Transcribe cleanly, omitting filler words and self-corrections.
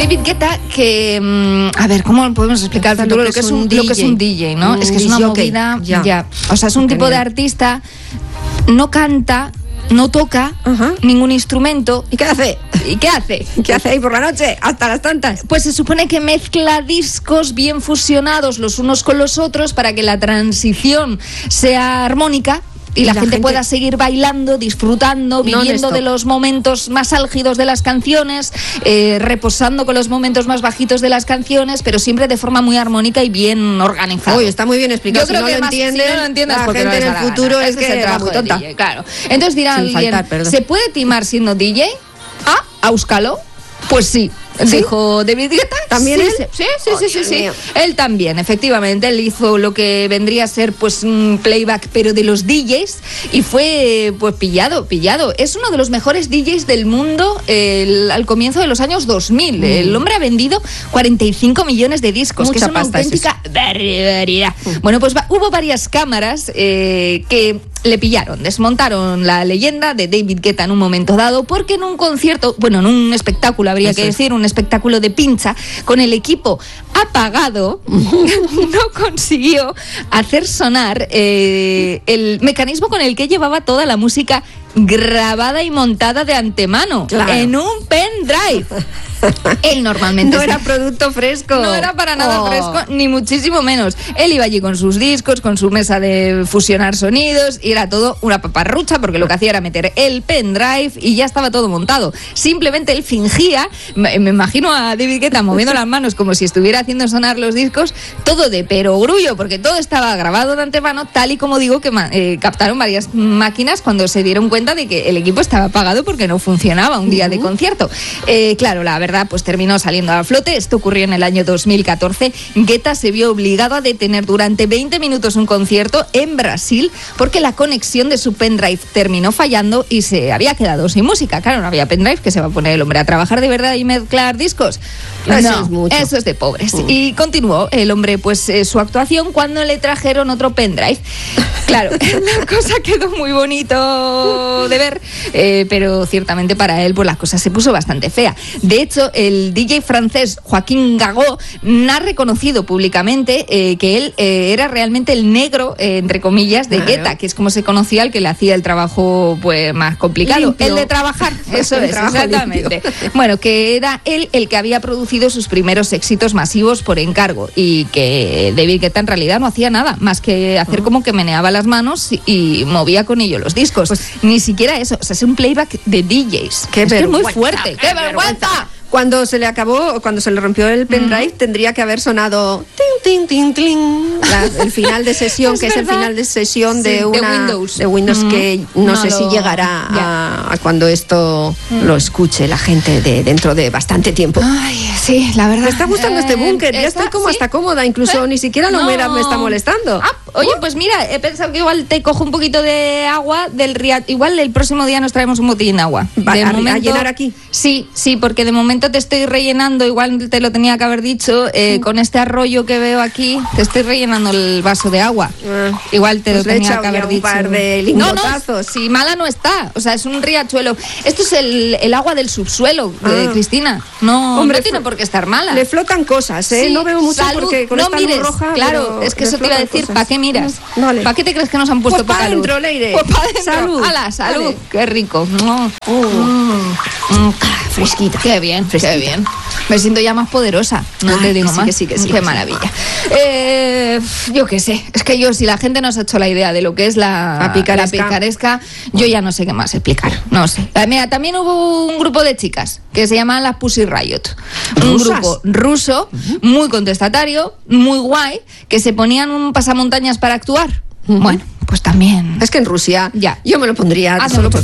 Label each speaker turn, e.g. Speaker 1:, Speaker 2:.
Speaker 1: David Guetta, que, a ver, ¿cómo podemos explicar lo que es un DJ, ¿no? Es que es una movida, ya. O sea, es un tipo de artista, no canta, no toca ningún instrumento.
Speaker 2: ¿Y qué hace? ¿Qué hace ahí por la noche? Hasta las tantas.
Speaker 1: Pues se supone que mezcla discos bien fusionados los unos con los otros para que la transición sea armónica. Y la gente pueda seguir bailando, disfrutando, viviendo de los momentos más álgidos de las canciones, reposando con los momentos más bajitos de las canciones, pero siempre de forma muy armónica y bien organizada.
Speaker 2: Uy, está muy bien explicado.
Speaker 1: Yo creo que
Speaker 2: si no lo entiendes,
Speaker 1: la
Speaker 2: gente en el futuro es que era muy tonta.
Speaker 1: DJ, claro. Entonces dirá alguien, ¿se puede timar siendo DJ? ¿Áuscalo? Pues sí. Dijo David Guetta.
Speaker 2: ¿También él?
Speaker 1: Sí. Él también, efectivamente. Él hizo lo que vendría a ser pues un playback, pero de los DJs, y fue pues pillado. Es uno de los mejores DJs del mundo al comienzo de los años 2000. El hombre ha vendido 45 millones de discos,
Speaker 2: mucha
Speaker 1: que es una auténtica barbaridad. Bueno, pues hubo varias cámaras que le pillaron, desmontaron la leyenda de David Guetta en un momento dado, porque en un concierto, en un espectáculo, habría que decir, un espectáculo de pincha, con el equipo apagado, no consiguió hacer sonar el mecanismo con el que llevaba toda la música grabada y montada de antemano, en un pendrive. Él normalmente
Speaker 2: no era producto fresco.
Speaker 1: No era para nada fresco, ni muchísimo menos. Él iba allí con sus discos, con su mesa de fusionar sonidos, y era todo una paparrucha, porque lo que hacía era meter el pendrive y ya estaba todo montado. Simplemente él fingía, me imagino a David Guetta moviendo las manos como si estuviera haciendo sonar los discos, todo de perogrullo, porque todo estaba grabado de antemano, tal y como digo que captaron varias máquinas cuando se dieron cuenta de que el equipo estaba apagado porque no funcionaba un día de concierto. Claro, la verdad, pues terminó saliendo a flote. Esto ocurrió en el año 2014. Guetta se vio obligado a detener durante 20 minutos un concierto en Brasil porque la conexión de su pendrive terminó fallando y se había quedado sin música. Claro, no había pendrive, que se va a poner el hombre a trabajar de verdad y mezclar discos. Eso es de pobres. Y continuó el hombre pues su actuación cuando le trajeron otro pendrive. Claro, la cosa quedó muy bonito de ver, pero ciertamente para él pues la cosa se puso bastante fea. De hecho, el DJ francés Joaquín Gago ha reconocido públicamente que él era realmente el negro, entre comillas, de Guetta, que es como se conocía el que le hacía el trabajo pues más complicado.
Speaker 2: Limpio.
Speaker 1: El de trabajar, eso es, exactamente. Limpio. Bueno, que era él el que había producido sus primeros éxitos masivos por encargo, y que David Guetta en realidad no hacía nada más que hacer como que meneaba las manos y movía con ello los discos. Pues ni siquiera eso, o sea, es un playback de DJs.
Speaker 2: ¡Qué vergüenza!
Speaker 1: Es muy fuerte. ¡Qué vergüenza!
Speaker 2: Cuando se le rompió el pendrive, tendría que haber sonado ting, ting, ting, ting, el final de sesión, que es el final de sesión de Windows, que no sé si llegará a cuando esto lo escuche la gente dentro de bastante tiempo.
Speaker 1: Ay, sí, la verdad.
Speaker 2: Me está gustando este búnker, ya estoy como hasta cómoda, incluso ni siquiera la humedad me está molestando.
Speaker 1: Oye, pues mira, he pensado que igual te cojo un poquito de agua del río. Igual el próximo día nos traemos un botellín de agua.
Speaker 2: ¿A llenar aquí?
Speaker 1: Sí, porque de momento te estoy rellenando, igual te lo tenía que haber dicho, con este arroyo que veo aquí, te estoy rellenando el vaso de agua. Igual te lo tenía que haber dicho.
Speaker 2: Un par de lingotazos.
Speaker 1: No, si mala no está, o sea, es un riachuelo. Esto es el agua del subsuelo, Cristina. No tiene por qué estar mala.
Speaker 2: Le flotan cosas, ¿eh? Sí, no veo mucho porque con esta luz roja.
Speaker 1: Claro, es que eso te iba a decir, ¿para qué miras? Vale. ¿Para qué te crees que nos han puesto
Speaker 2: para
Speaker 1: adentro,
Speaker 2: Leire?
Speaker 1: Pues para adentro.
Speaker 2: Salud.
Speaker 1: ¡Hala, salud! Vale. Qué rico.
Speaker 2: Fresquita.
Speaker 1: Qué bien, qué bien. Me siento ya más poderosa, no te digo más.
Speaker 2: Sí.
Speaker 1: Qué maravilla. Yo qué sé, es que si la gente nos ha hecho la idea de lo que es la picaresca, yo ya no sé qué más explicar, no sé. Mira, también hubo un grupo de chicas que se llamaban las Pussy Riot. Un grupo ruso, muy contestatario, muy guay, que se ponían un pasamontañas para actuar. Bueno, pues también.
Speaker 2: Es que en Rusia yo me lo pondría solo